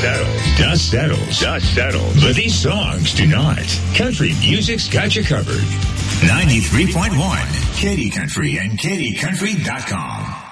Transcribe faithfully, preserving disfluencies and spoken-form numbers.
settles. Dust settles. Dust settles. But these songs do not. Country music's got you covered. ninety-three point one, Katy Country and Katy Country dot com.